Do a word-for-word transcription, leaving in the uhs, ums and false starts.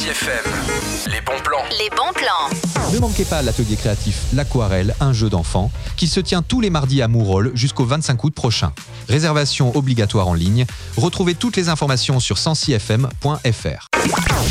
Sancy F M. Les bons plans. Les bons plans. Ne manquez pas l'atelier créatif L'Aquarelle, un jeu d'enfant, qui se tient tous les mardis à Mourolle jusqu'au vingt-cinq août prochain. Réservation obligatoire en ligne. Retrouvez toutes les informations sur sancy f m point f r.